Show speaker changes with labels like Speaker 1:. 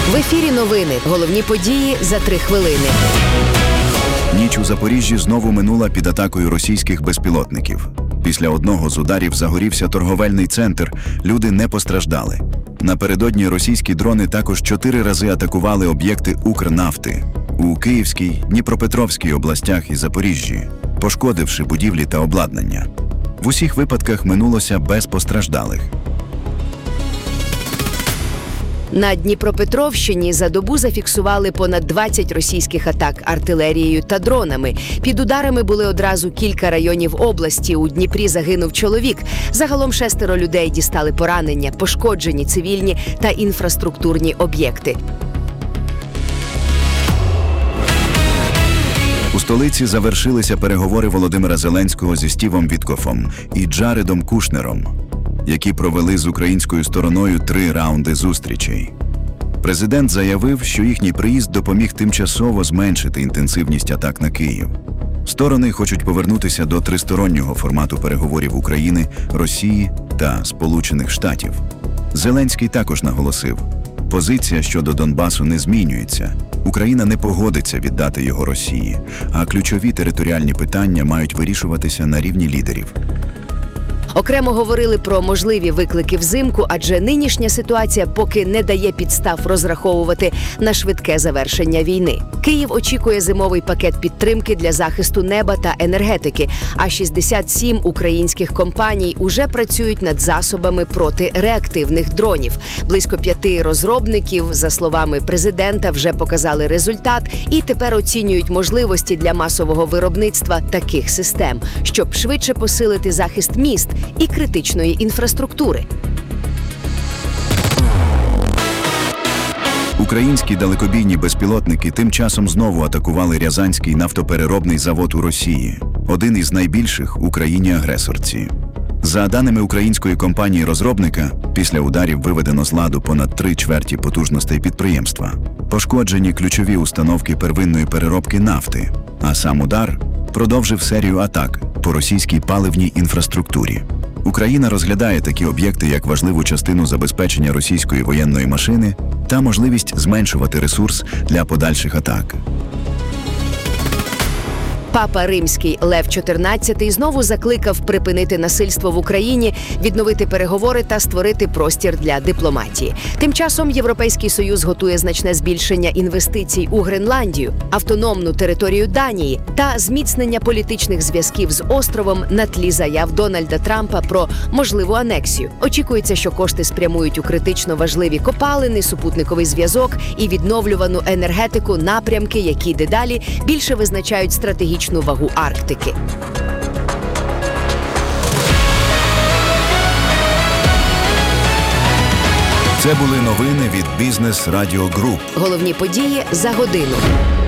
Speaker 1: В ефірі новини. Головні події за 3 хвилини.
Speaker 2: Ніч у Запоріжжі знову минула під атакою російських безпілотників. Після одного з ударів загорівся торговельний центр, люди не постраждали. Напередодні російські дрони також 4 рази атакували об'єкти Укрнафти у Київській, Дніпропетровській областях і Запоріжжі, пошкодивши будівлі та обладнання. В усіх випадках минулося без постраждалих.
Speaker 1: На Дніпропетровщині за добу зафіксували понад 20 російських атак артилерією та дронами. Під ударами були одразу кілька районів області. У Дніпрі загинув чоловік. Загалом 6 людей дістали поранення, пошкоджені цивільні та інфраструктурні об'єкти.
Speaker 2: У столиці завершилися переговори Володимира Зеленського зі Стівом Віткофом і Джаредом Кушнером, які провели з українською стороною 3 раунди зустрічей. Президент заявив, що їхній приїзд допоміг тимчасово зменшити інтенсивність атак на Київ. Сторони хочуть повернутися до тристороннього формату переговорів України, Росії та Сполучених Штатів. Зеленський також наголосив, позиція щодо Донбасу не змінюється. Україна не погодиться віддати його Росії, а ключові територіальні питання мають вирішуватися на рівні лідерів.
Speaker 1: Окремо говорили про можливі виклики взимку, адже нинішня ситуація поки не дає підстав розраховувати на швидке завершення війни. Київ очікує зимовий пакет підтримки для захисту неба та енергетики, а 67 українських компаній уже працюють над засобами проти реактивних дронів. Близько 5 розробників, за словами президента, вже показали результат і тепер оцінюють можливості для масового виробництва таких систем, щоб швидше посилити захист міст і критичної інфраструктури.
Speaker 2: Українські далекобійні безпілотники тим часом знову атакували Рязанський нафтопереробний завод у Росії, один із найбільших у країні-агресорці. За даними української компанії-розробника, після ударів виведено з ладу понад 3/4 потужностей підприємства. Пошкоджені ключові установки первинної переробки нафти, а сам удар продовжив серію атак по російській паливній інфраструктурі. Україна розглядає такі об'єкти як важливу частину забезпечення російської воєнної машини та можливість зменшувати ресурс для подальших атак.
Speaker 1: Папа Римський Лев XIV знову закликав припинити насильство в Україні, відновити переговори та створити простір для дипломатії. Тим часом Європейський Союз готує значне збільшення інвестицій у Гренландію, автономну територію Данії та зміцнення політичних зв'язків з островом на тлі заяв Дональда Трампа про можливу анексію. Очікується, що кошти спрямують у критично важливі копалини, супутниковий зв'язок і відновлювану енергетику, напрямки, які дедалі більше визначають стратегічну вагу Арктики.
Speaker 2: Це були новини від Бізнес Радіо Груп.
Speaker 1: Головні події за годину.